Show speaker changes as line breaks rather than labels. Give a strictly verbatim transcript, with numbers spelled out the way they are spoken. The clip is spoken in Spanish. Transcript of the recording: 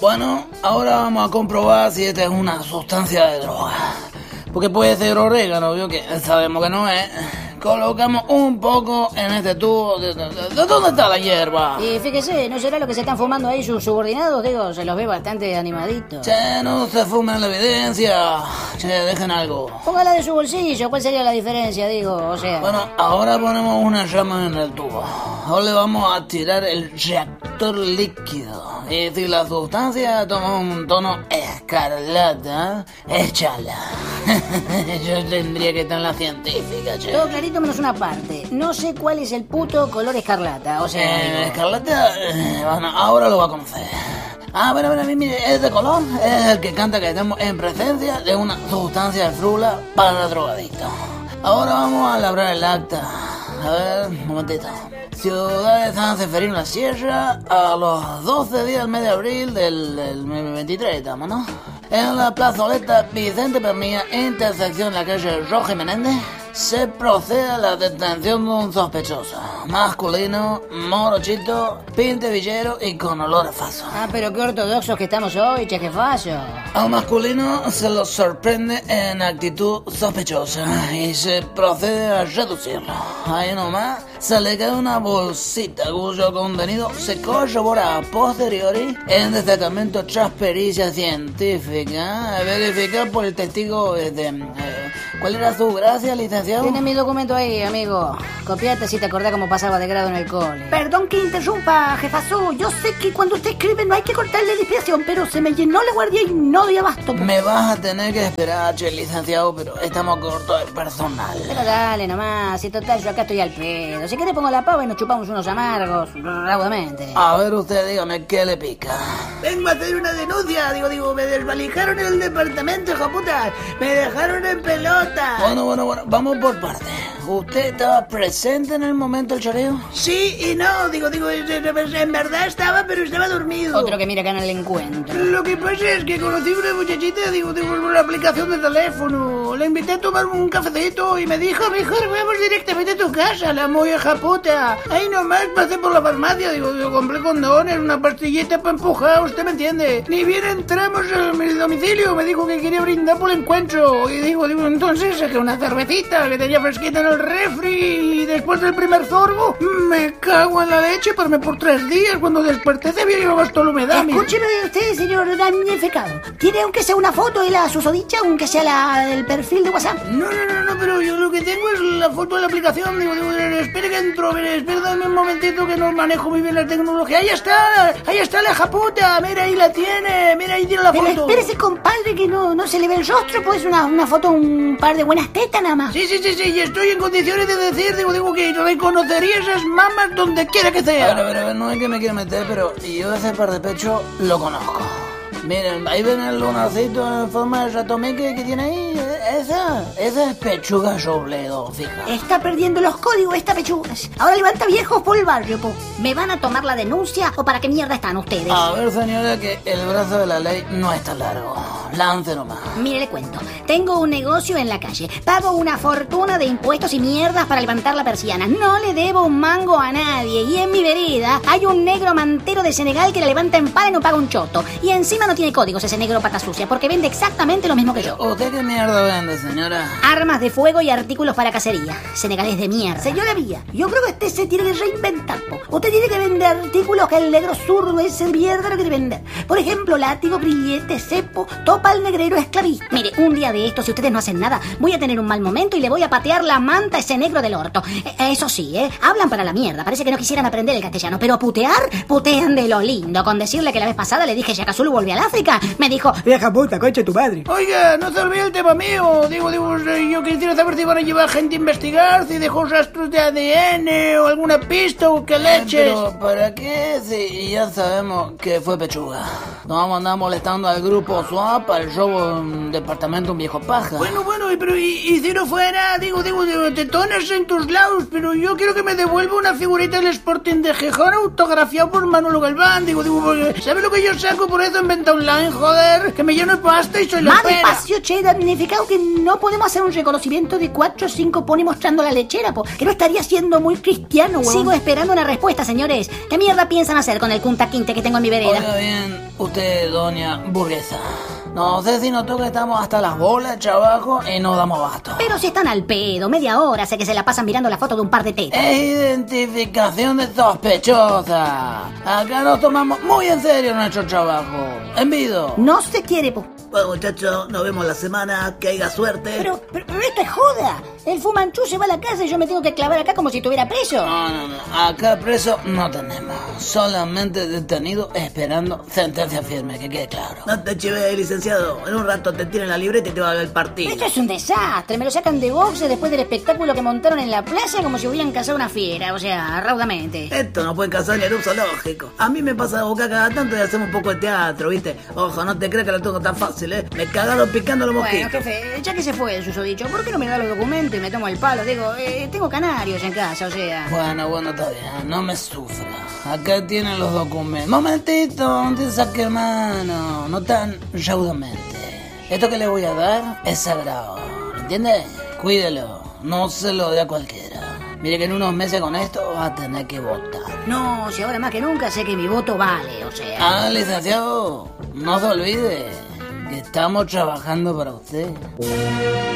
Bueno, ahora vamos a comprobar si esta es una sustancia de droga. Porque puede ser orégano, ¿vio? Que sabemos que no es. Colocamos un poco en este tubo. ¿De, de, de, de dónde está la hierba?
Y fíjese, ¿no será lo que se están fumando ahí sus subordinados? Digo, se los ve bastante animaditos.
Che, no se fumen la evidencia. Che, dejen algo.
Póngala de su bolsillo, ¿cuál sería la diferencia, digo? O sea...
Bueno, ahora ponemos una llama en el tubo. Ahora le vamos a tirar el reactor líquido. Y si la sustancia toma un tono escarlata, échala. Yo tendría que estar en la científica, che.
Todo clarito menos una parte. No sé cuál es el puto color escarlata, o sea...
Eh, escarlata, eh, bueno, ahora lo va a conocer. Ah, bueno, bueno, mire, este color es el que canta que estamos en presencia de una sustancia de frula para drogadictos. Ahora vamos a labrar el acta. A ver, un momentito. Ciudad de San Seferino La Sierra, a los doce días del mes de abril del, del veintitrés estamos, ¿no? En la plazoleta Vicente Pernilla, intersección la calle Roge Menéndez, se procede a la detención de un sospechoso. Masculino, morochito, pinte villero y con olor a faso.
Ah, pero qué ortodoxos que estamos hoy, che, qué fallo.
Al masculino se lo sorprende en actitud sospechosa y se procede a reducirlo. Ahí nomás se le queda una bolsita cuyo contenido se corrobora a posteriori en destacamento tras pericia científica, verificada por el testigo de... Eh, ¿Cuál era su gracia, licenciado?
Tiene mi documento ahí, amigo. Copiate si te acordás cómo pasaba de grado en el cole.
Perdón que interrumpa, jefazo. Yo sé que cuando usted escribe no hay que cortarle la inspiración, pero se me llenó la guardia y no doy abasto.
Me vas a tener que esperar, che, licenciado, pero estamos cortos de personal.
Pero dale nomás, si total yo acá estoy al pedo. Si querés pongo la pava y nos chupamos unos amargos, raudamente.
A ver usted, dígame, ¿qué le pica?
Vengo a hacer una denuncia, digo, digo, me desvalijaron el departamento, hijo puta. Me dejaron en pelota.
Bueno, bueno, bueno, vamos por partes. ¿Usted estaba presente en el momento del choreo?
Sí y no, digo, digo, en verdad estaba, pero estaba dormido.
Otro que mira acá en el encuentro.
Lo que pasa es que conocí a una muchachita, digo, digo, por la aplicación de teléfono. La invité a tomar un cafecito y me dijo, mejor vamos directamente a tu casa, la muy hija puta. Ahí nomás pasé por la farmacia, digo, digo, compré condones, una pastillita para empujar, usted me entiende. Ni bien entramos a mi domicilio, me dijo que quería brindar por el encuentro. Y digo, digo, entonces saqué una cervecita que tenía fresquita en el refri y después del primer sorbo me cago en la leche, parme por tres días. Cuando desperté se había llevado hasta la humedad.
Escúcheme usted, señor damnificado. ¿Tiene aunque sea una foto de la susodicha, aunque sea la del perfil de WhatsApp?
No, no, no, no, pero yo lo que tengo es la foto de la aplicación. Digo, digo, espere que entro, espere, dame un momentito que no manejo muy bien la tecnología. Ahí está, ahí está la hija puta, mira, ahí la tiene, mira, ahí tiene la
pero
foto.
Espérese, compadre, que no, no se le ve el rostro, pues una, una foto, un par de buenas tetas nada más.
Sí, sí, sí, sí, y estoy en condiciones de decir, digo, digo que reconocería esas mamas donde quiera que sea.
A ver, a ver, a ver, no es que me quiera meter, pero yo ese par de pecho lo conozco. Miren, ahí ven el lunarcito en forma de ratomeque que tiene ahí. Esa, esa es pechuga Robledo, fija.
Está perdiendo los códigos esta pechuga. Ahora levanta viejos por el barrio, po. ¿Me van a tomar la denuncia o para qué mierda están ustedes?
A ver, señora, que el brazo de la ley no es tan largo. Lance nomás.
Mire, le cuento. Tengo un negocio en la calle. Pago una fortuna de impuestos y mierdas para levantar la persiana. No le debo un mango a nadie. Y en mi vereda hay un negro mantero de Senegal que la levanta en pala y no paga un choto. Y encima no tiene códigos ese negro pata sucia, porque vende exactamente lo mismo que yo.
¿Usted qué mierda vende, señora?
Armas de fuego y artículos para cacería. Senegalés de mierda.
Señora Villa, yo creo que usted se tiene que reinventar, po. Usted tiene que vender artículos que el negro zurdo ese mierda no quiere vender. Por ejemplo, látigo, grillete, cepo, topa al negrero esclavista.
Mire, un día de estos, si ustedes no hacen nada, voy a tener un mal momento y le voy a patear la manta a ese negro del orto. Eh, eso sí, ¿eh? Hablan para la mierda. Parece que no quisieran aprender el castellano, pero putear, putean de lo lindo. Con decirle que la vez pasada le dije Yacazulu volvió al África, me dijo,
vieja puta, concha tu madre.
Oiga, no se olvide el tema mío. Digo, digo, yo quisiera saber si van a llevar gente a investigar, si dejó rastros de A D N o alguna pista o qué leches.
Pero, ¿para qué? Si ya sabemos que fue pechuga. Nos vamos a andar molestando al grupo SWAP, al robo en un departamento un viejo paja.
Bueno, bueno, y, pero y, y si no fuera, digo, digo, digo, tetones en tus lados, pero yo quiero que me devuelva una figurita del Sporting de Gijón autografiado por Manolo Galván, digo, digo, porque ¿sabes lo que yo saco por eso en venta online, joder? Que me lleno de pasta y soy la
Más
pera.
despacio, che, damnificado, que no podemos hacer un reconocimiento de cuatro o cinco poni mostrando la lechera, po, que no estaría siendo muy cristiano, weón. Sigo esperando una respuesta, señores. ¿Qué mierda piensan hacer con el Kunta Quinte que tengo en mi vereda?
Oiga bien, usted, doña burguesa. No sé si notó que estamos hasta las bolas, chavajo, y no damos basto.
Pero si están al pedo, media hora sé que se la pasan mirando la foto de un par de tetas.
Es identificación de sospechosa. Acá nos tomamos muy en serio nuestro trabajo. Envido.
No se quiere, po.
Bueno, muchachos, nos vemos la semana, que haya suerte.
Pero, pero, pero esto es joda. El Fumanchu se va a la casa y yo me tengo que clavar acá como si estuviera preso.
No, no, no. Acá preso no tenemos. Solamente detenido esperando sentencia firme, que quede claro.
No te chives, licenciado. En un rato te tiran la libreta y te va a ver el partido.
Esto es un desastre. Me lo sacan de boxe después del espectáculo que montaron en la plaza como si hubieran cazado una fiera. O sea, raudamente.
Esto no pueden cazar ni en un zoológico. A mí me pasa de boca cada tanto y hacemos un poco de teatro, ¿viste? Ojo, no te creas que lo tengo tan fácil, ¿eh? Me cagaron picando los mosquitos.
Bueno, jefe, ya que se fue el susodicho, ¿por qué no me da los documentos y me tomo el palo? Digo, eh, tengo canarios en casa, o sea...
Bueno, bueno, está bien, no me sufra. Acá tienen los documentos. Momentito, no te saque mano, no tan raudamente. Esto que le voy a dar es sagrado, ¿entiende? Cuídelo, no se lo dé a cualquiera. Mire que en unos meses con esto va a tener que votar.
No, si ahora más que nunca sé que mi voto vale, o sea...
Ah, licenciado, no se olvide que estamos trabajando para usted.